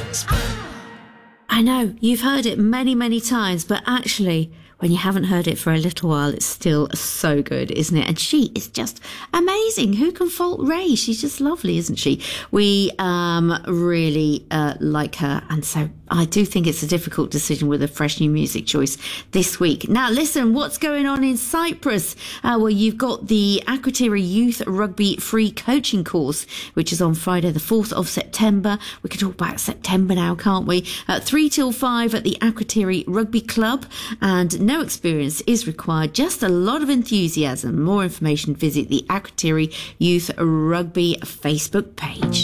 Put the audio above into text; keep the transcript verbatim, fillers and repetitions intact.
I know, you've heard it many, many times, but actually, when you haven't heard it for a little while, it's still so good, isn't it? And she is just amazing. Who can fault Ray? She's just lovely, isn't she? We um, really uh, like her. And so I do think it's a difficult decision with a fresh new music choice this week. Now, listen, what's going on in Cyprus? Uh, well, you've got the Akrotiri Youth Rugby Free Coaching Course, which is on Friday, the fourth of September. We can talk about September now, can't we? Uh, three till five at the Akrotiri Rugby Club. And no experience is required, just a lot of enthusiasm. More information, visit the Akrotiri Youth Rugby Facebook page.